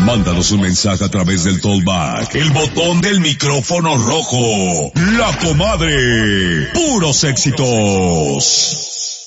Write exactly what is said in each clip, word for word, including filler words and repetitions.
Mándanos un mensaje a través del Tollback, el botón del micrófono rojo. La Comadre. Puros éxitos.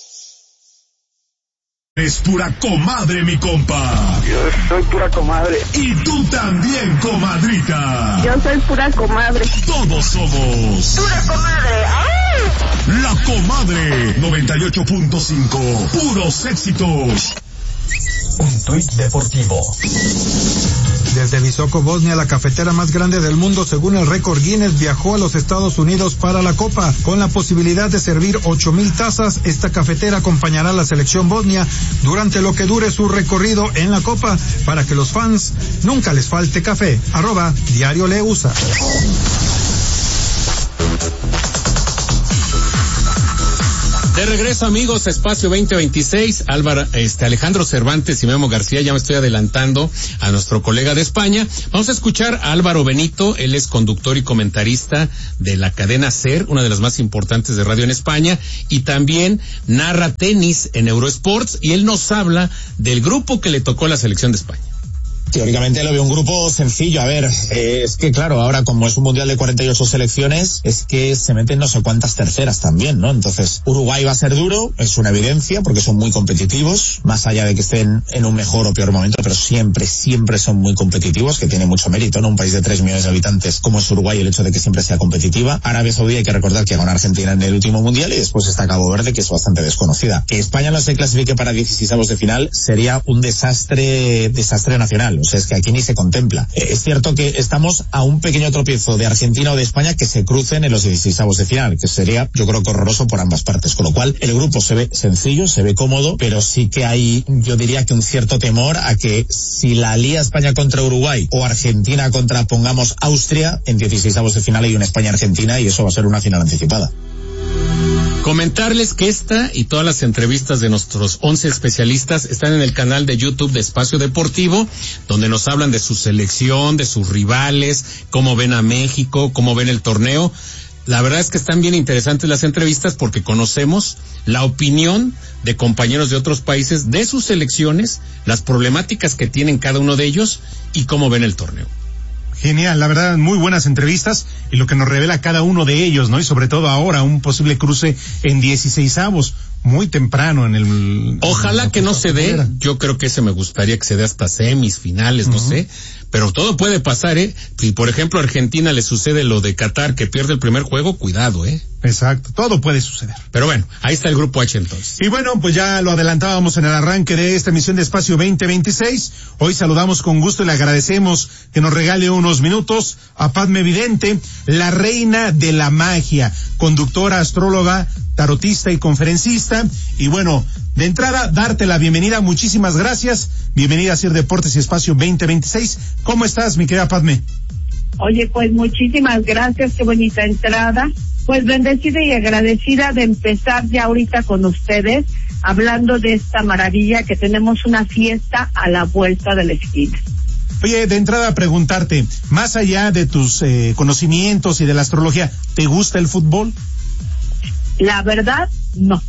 Es pura comadre, mi compa. Yo soy pura comadre. Y tú también, comadrita. Yo soy pura comadre. Todos somos pura comadre. ¡Ay! La Comadre noventa y ocho punto cinco. Puros éxitos. Un tuit deportivo. Desde Visoko, Bosnia, la cafetera más grande del mundo, según el récord Guinness, viajó a los Estados Unidos para la Copa. Con la posibilidad de servir ocho mil tazas, esta cafetera acompañará a la selección bosnia durante lo que dure su recorrido en la Copa, para que los fans nunca les falte café. Arroba Diario Leusa. De regreso, amigos, Espacio veinte veintiséis, Álvaro, este, Alejandro Cervantes y Memo García, ya me estoy adelantando a nuestro colega de España. Vamos a escuchar a Álvaro Benito, él es conductor y comentarista de la cadena SER, una de las más importantes de radio en España, y también narra tenis en Eurosports, y él nos habla del grupo que le tocó a la selección de España. Teóricamente lo veo un grupo sencillo. A ver, eh, es que claro, ahora como es un mundial de cuarenta y ocho selecciones, es que se meten no sé cuántas terceras también, ¿no? Entonces, Uruguay va a ser duro, es una evidencia, porque son muy competitivos, más allá de que estén en un mejor o peor momento, pero siempre, siempre son muy competitivos, que tiene mucho mérito, ¿no? Un país de tres millones de habitantes como es Uruguay, el hecho de que siempre sea competitiva. Arabia Saudí, hay que recordar que ganó Argentina en el último mundial, y después está Cabo Verde, que es bastante desconocida. Que España no se clasifique para dieciseisavos de final sería un desastre, desastre nacional. O sea, es que aquí ni se contempla. Eh, es cierto que estamos a un pequeño tropiezo de Argentina o de España que se crucen en los dieciseisavos de final, que sería, yo creo que horroroso por ambas partes. Con lo cual, el grupo se ve sencillo, se ve cómodo, pero sí que hay, yo diría que un cierto temor a que si la lía España contra Uruguay o Argentina contra, pongamos, Austria, en dieciseisavos de final hay una España-Argentina y eso va a ser una final anticipada. Comentarles que esta y todas las entrevistas de nuestros once especialistas están en el canal de YouTube de Espacio Deportivo, donde nos hablan de su selección, de sus rivales, cómo ven a México, cómo ven el torneo. La verdad es que están bien interesantes las entrevistas porque conocemos la opinión de compañeros de otros países, de sus selecciones, las problemáticas que tienen cada uno de ellos y cómo ven el torneo. Genial, la verdad, muy buenas entrevistas y lo que nos revela cada uno de ellos, ¿no? Y sobre todo ahora, un posible cruce en dieciseisavos, muy temprano en el... Ojalá en que no se dé, yo creo que ese me gustaría que se dé hasta semis, finales, uh-huh. no sé, pero todo puede pasar, ¿eh? Si por ejemplo a Argentina le sucede lo de Qatar, que pierde el primer juego, cuidado, ¿eh? Exacto, todo puede suceder. Pero bueno, ahí está el grupo H entonces. Y bueno, pues ya lo adelantábamos en el arranque de esta emisión de Espacio veinte veintiséis. Hoy saludamos con gusto y le agradecemos que nos regale unos minutos a Padme Vidente, la reina de la magia, conductora, astróloga, tarotista y conferencista. Y bueno, de entrada, darte la bienvenida, muchísimas gracias. Bienvenida a Sir Deportes y Espacio veinte veintiséis. ¿Cómo estás, mi querida Padme? Oye, pues muchísimas gracias, qué bonita entrada. Pues bendecida y agradecida de empezar ya ahorita con ustedes, hablando de esta maravilla que tenemos una fiesta a la vuelta de la esquina. Oye, de entrada preguntarte, más allá de tus eh, conocimientos y de la astrología, ¿te gusta el fútbol? La verdad, no.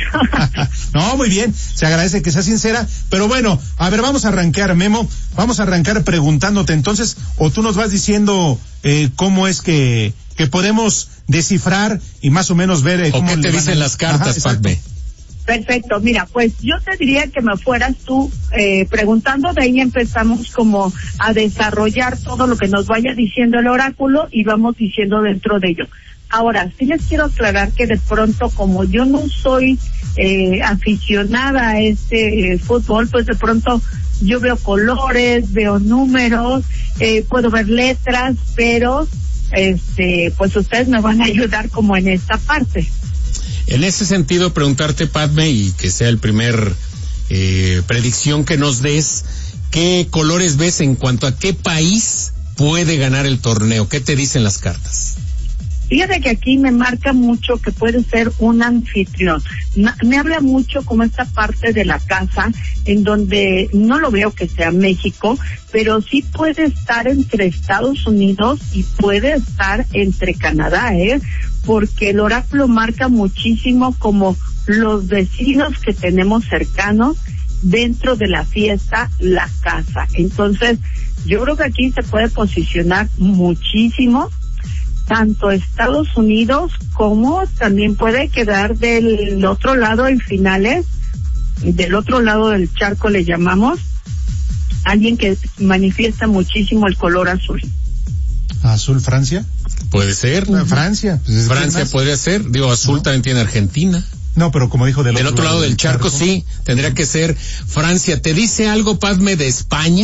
No, muy bien, se agradece que sea sincera, pero bueno, a ver, vamos a arrancar, Memo, vamos a arrancar preguntándote entonces, o tú nos vas diciendo eh, cómo es que, que podemos descifrar y más o menos ver eh, cómo qué te dicen a... las cartas, Padme. Perfecto, mira, pues yo te diría que me fueras tú eh, preguntando, de ahí empezamos como a desarrollar todo lo que nos vaya diciendo el oráculo y vamos diciendo dentro de ello. Ahora, sí les quiero aclarar que de pronto, como yo no soy eh, aficionada a este eh, fútbol, pues de pronto yo veo colores, veo números, eh, puedo ver letras, pero este, pues ustedes me van a ayudar como en esta parte. En ese sentido, preguntarte, Padme, y que sea el primer eh, predicción que nos des, ¿qué colores ves en cuanto a qué país puede ganar el torneo? ¿Qué te dicen las cartas? Fíjate que aquí me marca mucho que puede ser un anfitrión. Me habla mucho como esta parte de la casa, en donde no lo veo que sea México, pero sí puede estar entre Estados Unidos y puede estar entre Canadá, ¿eh? Porque el oráculo marca muchísimo como los vecinos que tenemos cercanos dentro de la fiesta, la casa. Entonces, Yo creo que aquí se puede posicionar muchísimo, tanto Estados Unidos como también puede quedar del otro lado en finales, del otro lado del charco le llamamos, alguien que manifiesta muchísimo el color azul. ¿Azul Francia? Puede ser. Uh-huh. Francia. Pues Francia podría ser. Digo, azul ¿no? También tiene Argentina. No, pero como dijo del, del otro, otro lado del charco, charco, sí, tendría que ser Francia. ¿Te dice algo, Padme, de España?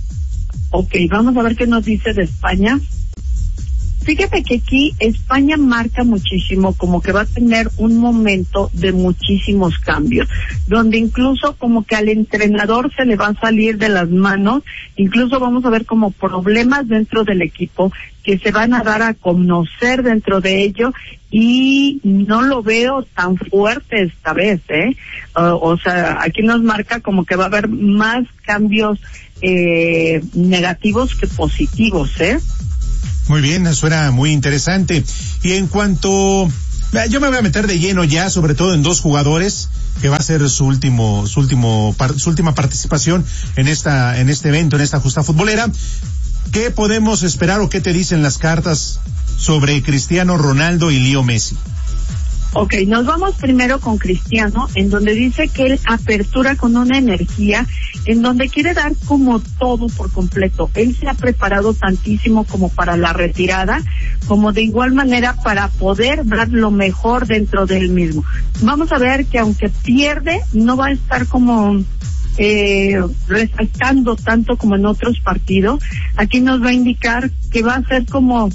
Ok, vamos a ver qué nos dice de España. Fíjate que aquí España marca muchísimo, como que va a tener un momento de muchísimos cambios, donde incluso como que al entrenador se le va a salir de las manos, incluso vamos a ver como problemas dentro del equipo que se van a dar a conocer dentro de ello, y no lo veo tan fuerte esta vez, ¿eh? Uh, o sea, aquí nos marca como que va a haber más cambios eh, negativos que positivos, ¿eh? Muy bien, suena muy interesante. Y en cuanto, yo me voy a meter de lleno ya, sobre todo en dos jugadores, que va a ser su último, su último, su última participación en esta, en este evento, en esta justa futbolera. ¿Qué podemos esperar o qué te dicen las cartas sobre Cristiano Ronaldo y Leo Messi? Ok, nos vamos primero con Cristiano, en donde dice que él apertura con una energía, en donde quiere dar como todo por completo. Él se ha preparado tantísimo como para la retirada, como de igual manera para poder dar lo mejor dentro de él mismo. Vamos a ver que aunque pierde, no va a estar como eh, resaltando tanto como en otros partidos. Aquí nos va a indicar que va a ser como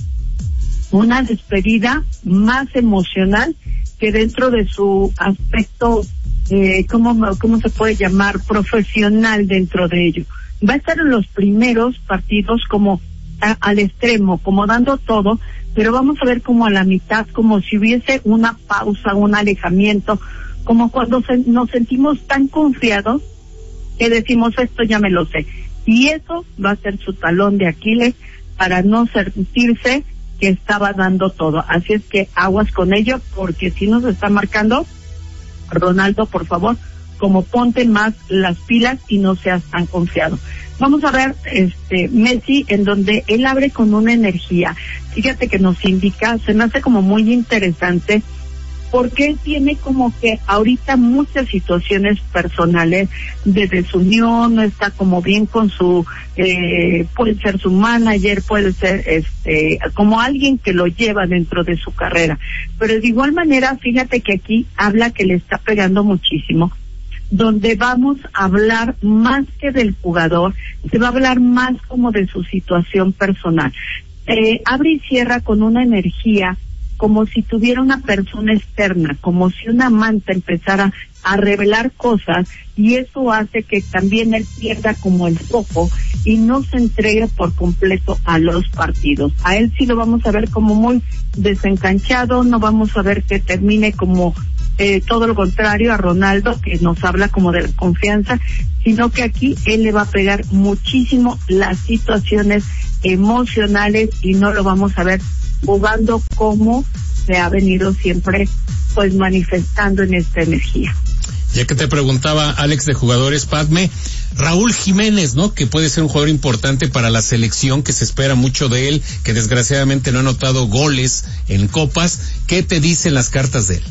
una despedida más emocional que dentro de su aspecto, eh, ¿cómo, cómo se puede llamar? Profesional dentro de ello. Va a estar en los primeros partidos como a, al extremo, como dando todo, pero vamos a ver como a la mitad, como si hubiese una pausa, un alejamiento, como cuando se, nos sentimos tan confiados que decimos esto ya me lo sé. Y eso va a ser su talón de Aquiles para no sentirse que estaba dando todo. Así es que aguas con ello, porque si nos está marcando, Ronaldo, por favor, como ponte más las pilas y no seas tan confiado. Vamos a ver este Messi, en donde él abre con una energía. Fíjate que nos indica, se me hace como muy interesante, porque él tiene como que ahorita muchas situaciones personales de desunión, no está como bien con su, eh, puede ser su manager, puede ser este, como alguien que lo lleva dentro de su carrera. Pero de igual manera, fíjate que aquí habla que le está pegando muchísimo, donde vamos a hablar más que del jugador, se va a hablar más como de su situación personal. Eh, abre y cierra con una energía como si tuviera una persona externa, como si una manta empezara a revelar cosas, y eso hace que también él pierda como el foco y no se entregue por completo a los partidos. A él sí lo vamos a ver como muy desencanchado, no vamos a ver que termine como eh, todo lo contrario a Ronaldo, que nos habla como de confianza, sino que aquí él le va a pegar muchísimo las situaciones emocionales y no lo vamos a ver jugando como se ha venido siempre pues manifestando en esta energía. Ya que te preguntaba Alex de jugadores, Padme, Raúl Jiménez, ¿no? Que puede ser un jugador importante para la selección, que se espera mucho de él, que desgraciadamente no ha anotado goles en copas. ¿Qué te dicen las cartas de él?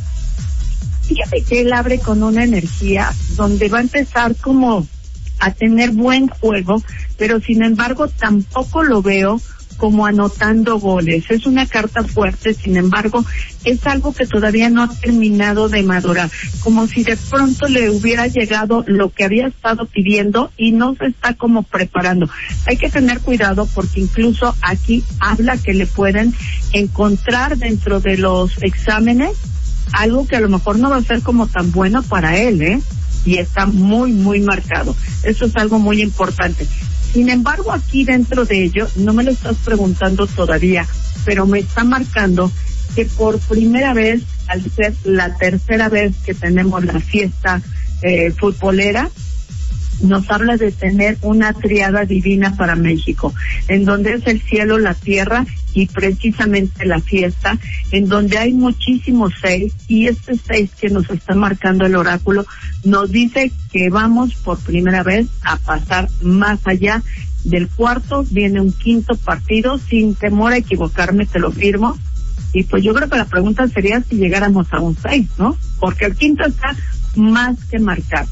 Fíjate que él abre con una energía donde va a empezar como a tener buen juego, pero sin embargo tampoco lo veo como anotando goles. Es una carta fuerte, sin embargo, es algo que todavía no ha terminado de madurar, como si de pronto le hubiera llegado lo que había estado pidiendo y no se está como preparando. Hay que tener cuidado, porque incluso aquí habla que le pueden encontrar dentro de los exámenes algo que a lo mejor no va a ser como tan bueno para él, ¿eh? Y está muy, muy marcado. Eso es algo muy importante. Sin embargo, aquí dentro de ello, no me lo estás preguntando todavía, pero me está marcando que por primera vez, al ser la tercera vez que tenemos la fiesta eh, futbolera, nos habla de tener una triada divina para México, en donde es el cielo, la tierra y precisamente la fiesta, en donde hay muchísimos seis, y este seis que nos está marcando el oráculo nos dice que vamos por primera vez a pasar más allá del cuarto viene un quinto partido, sin temor a equivocarme, te lo firmo. Y pues yo creo que la pregunta sería si llegáramos a un seis, ¿no? Porque el quinto está más que marcado.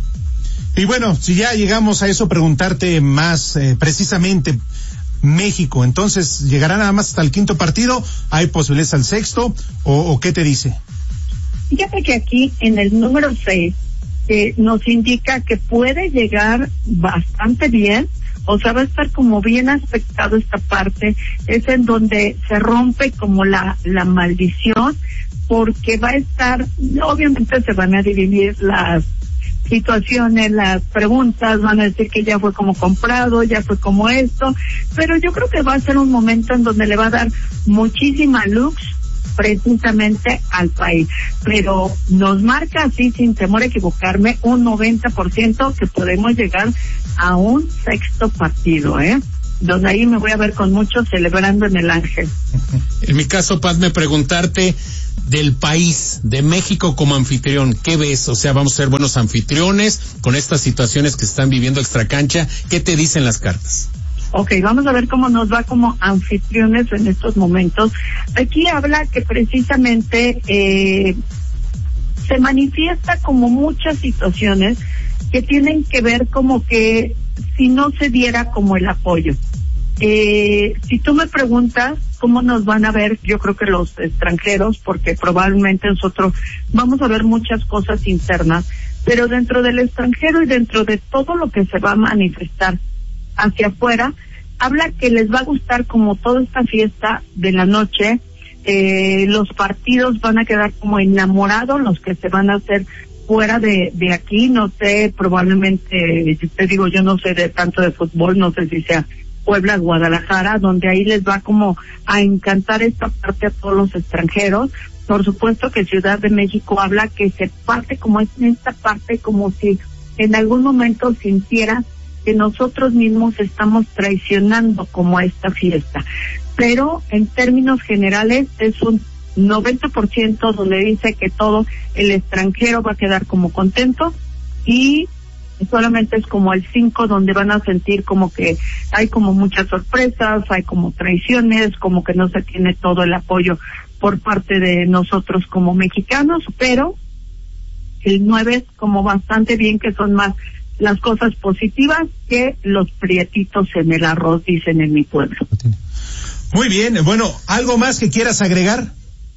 Y bueno, si ya llegamos a eso, preguntarte más eh, precisamente, México, entonces, ¿llegará nada más hasta el quinto partido? ¿Hay posibilidades al sexto? ¿O, o qué te dice? Fíjate que aquí en el número seis eh, nos indica que puede llegar bastante bien, o sea, va a estar como bien aspectado esta parte, es en donde se rompe como la, la maldición, porque va a estar, obviamente se van a dividir las situaciones, las preguntas, van a decir que ya fue como comprado, ya fue como esto, pero yo creo que va a ser un momento en donde le va a dar muchísima luz precisamente al país, pero nos marca así, sin temor a equivocarme, un noventa por ciento que podemos llegar a un sexto partido, ¿eh? Donde ahí me voy a ver con muchos celebrando en el Ángel. En mi caso, Paz, me preguntarte del país, de México como anfitrión, ¿qué ves? O sea, vamos a ser buenos anfitriones con estas situaciones que están viviendo extracancha. ¿Qué te dicen las cartas? Ok, vamos a ver cómo nos va como anfitriones en estos momentos. Aquí habla que precisamente eh, se manifiesta como muchas situaciones que tienen que ver como que si no se diera como el apoyo. Eh, si tú me preguntas cómo nos van a ver, yo creo que los extranjeros, porque probablemente nosotros vamos a ver muchas cosas internas, pero dentro del extranjero y dentro de todo lo que se va a manifestar hacia afuera, habla que les va a gustar como toda esta fiesta de la noche, eh, los partidos van a quedar como enamorados, los que se van a hacer fuera de, de aquí, no sé, probablemente, te digo, yo no sé de tanto de fútbol, no sé si sea Puebla, Guadalajara, donde ahí les va como a encantar esta parte a todos los extranjeros. Por supuesto que Ciudad de México habla que se parte como es en esta parte, como si en algún momento sintiera que nosotros mismos estamos traicionando como a esta fiesta. Pero en términos generales es un noventa por ciento donde dice que todo el extranjero va a quedar como contento, y solamente es como el cinco donde van a sentir como que hay como muchas sorpresas, hay como traiciones, como que no se tiene todo el apoyo por parte de nosotros como mexicanos, pero el nueve es como bastante bien, que son más las cosas positivas que los prietitos en el arroz, dicen en mi pueblo. Muy bien, bueno, ¿algo más que quieras agregar?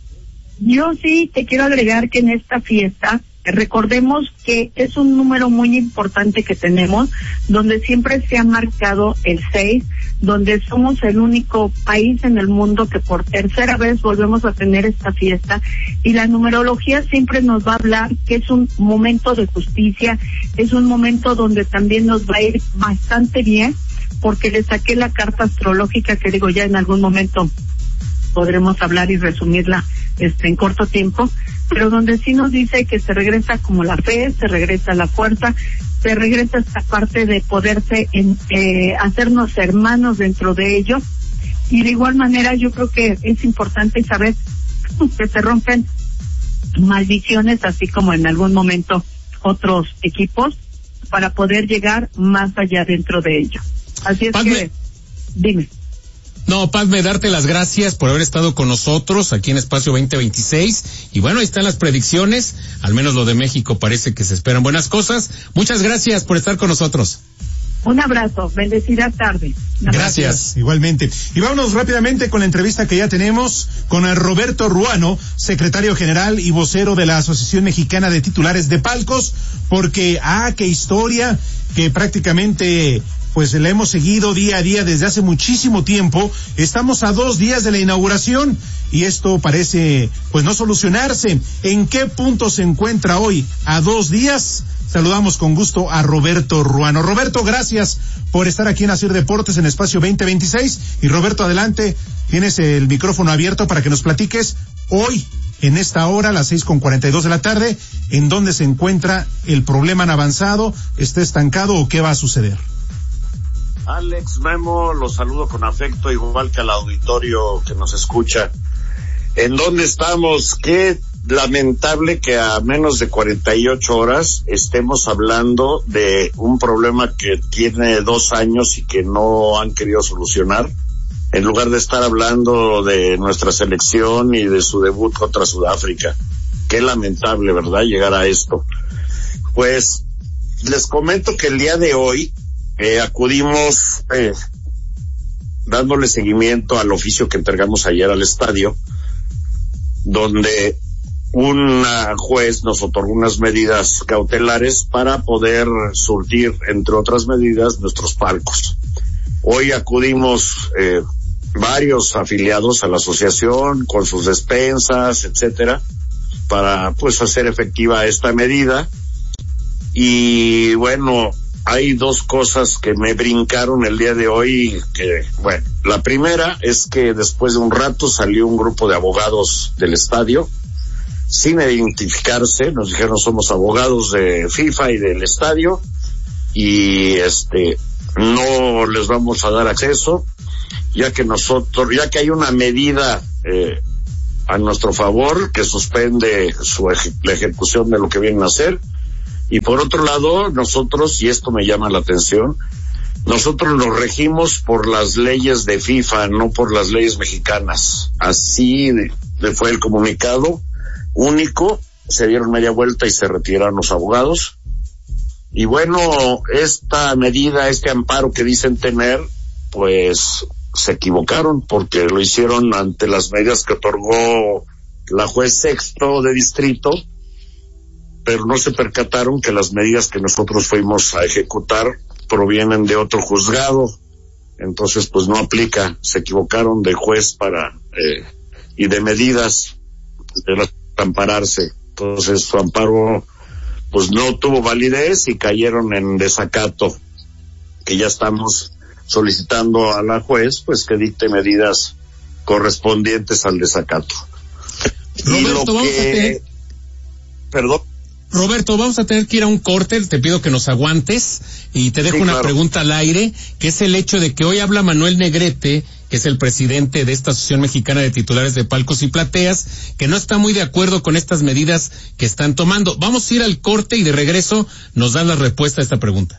Yo sí te quiero agregar que en esta fiesta recordemos que es un número muy importante que tenemos, donde siempre se ha marcado el seis, donde somos el único país en el mundo que por tercera vez volvemos a tener esta fiesta, y la numerología siempre nos va a hablar que es un momento de justicia, es un momento donde también nos va a ir bastante bien, porque le saqué la carta astrológica, que digo, ya en algún momento podremos hablar y resumirla este en corto tiempo, pero donde sí nos dice que se regresa como la fe, se regresa la fuerza, se regresa esta parte de poderse en, eh, hacernos hermanos dentro de ello, y de igual manera yo creo que es importante saber que se rompen maldiciones, así como en algún momento otros equipos, para poder llegar más allá dentro de ello. Así es Padme. que, dime. No, Padme, darte las gracias por haber estado con nosotros aquí en Espacio veinte veintiséis. Y bueno, ahí están las predicciones. Al menos lo de México parece que se esperan buenas cosas. Muchas gracias por estar con nosotros. Un abrazo, bendecida tarde. Gracias. Gracias. Igualmente. Y vámonos rápidamente con la entrevista que ya tenemos con el Roberto Ruano, secretario general y vocero de la Asociación Mexicana de Titulares de Palcos, porque, ah, qué historia, que prácticamente pues la hemos seguido día a día desde hace muchísimo tiempo. Estamos a dos días de la inauguración y esto parece pues no solucionarse. ¿En qué punto se encuentra hoy a dos días? Saludamos con gusto a Roberto Ruano. Roberto, gracias por estar aquí en Asir Deportes en Espacio veinte veintiséis. Y Roberto, adelante, tienes el micrófono abierto para que nos platiques hoy, en esta hora, a las seis con cuarenta y dos de la tarde, en dónde se encuentra el problema. ¿Han avanzado? ¿Está estancado o qué va a suceder? Alex, Memo, los saludo con afecto, igual que al auditorio que nos escucha. ¿En dónde estamos? ¿Qué lamentable que a menos de cuarenta y ocho horas estemos hablando de un problema que tiene dos años y que no han querido solucionar, en lugar de estar hablando de nuestra selección y de su debut contra Sudáfrica. Qué lamentable, ¿verdad?, llegar a esto. Pues les comento que el día de hoy eh, acudimos eh, dándole seguimiento al oficio que entregamos ayer al estadio, donde una juez nos otorgó unas medidas cautelares para poder surtir, entre otras medidas, nuestros palcos. Hoy acudimos eh, varios afiliados a la asociación con sus despensas, etcétera, para pues hacer efectiva esta medida. Y bueno, hay dos cosas que me brincaron el día de hoy, que bueno, la primera es que después de un rato salió un grupo de abogados del estadio sin identificarse, nos dijeron somos abogados de FIFA y del estadio y este no les vamos a dar acceso, ya que nosotros, ya que hay una medida eh, a nuestro favor que suspende su eje, la ejecución de lo que vienen a hacer. Y por otro lado, nosotros, y esto me llama la atención, nosotros nos regimos por las leyes de FIFA, no por las leyes mexicanas. Así fue el comunicado único, se dieron media vuelta y se retiraron los abogados. Y bueno, esta medida, este amparo que dicen tener, pues se equivocaron porque lo hicieron ante las medidas que otorgó la juez sexto de distrito, pero no se percataron que las medidas que nosotros fuimos a ejecutar provienen de otro juzgado. Entonces pues no aplica, se equivocaron de juez para eh, y de medidas de ampararse. Entonces su amparo pues no tuvo validez y cayeron en desacato, que ya estamos solicitando a la juez pues que dicte medidas correspondientes al desacato. Roberto, y lo vamos que... a tener... Perdón. Roberto, vamos a tener que ir a un corte, te pido que nos aguantes y te dejo sí, una claro. pregunta al aire, que es el hecho de que hoy habla Manuel Negrete, que es el presidente de esta Asociación Mexicana de Titulares de Palcos y Plateas, que no está muy de acuerdo con estas medidas que están tomando. Vamos a ir al corte y de regreso nos dan la respuesta a esta pregunta.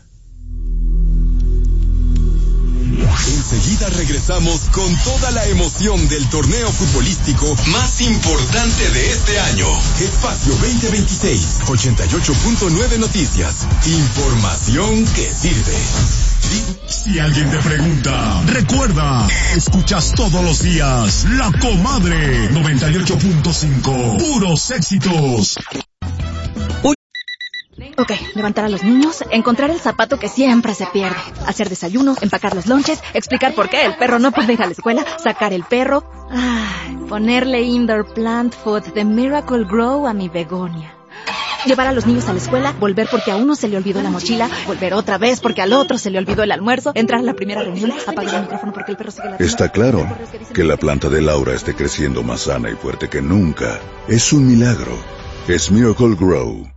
Enseguida regresamos con toda la emoción del torneo futbolístico más importante de este año. Espacio veinte veintiséis, ochenta y ocho punto nueve Noticias. Información que sirve. Si alguien te pregunta, recuerda, escuchas todos los días La Comadre noventa y ocho punto cinco. Puros éxitos. Ok, levantar a los niños, encontrar el zapato que siempre se pierde, hacer desayuno, empacar los lonches, explicar por qué el perro no puede ir a la escuela, sacar el perro, ay, ponerle indoor plant food de Miracle Grow a mi begonia. Llevar a los niños a la escuela, volver porque a uno se le olvidó la mochila, volver otra vez porque al otro se le olvidó el almuerzo, entrar a la primera reunión, apagar el micrófono porque el perro sigue la... Está claro que la planta de Laura esté creciendo más sana y fuerte que nunca. Es un milagro. Es Miracle Grow.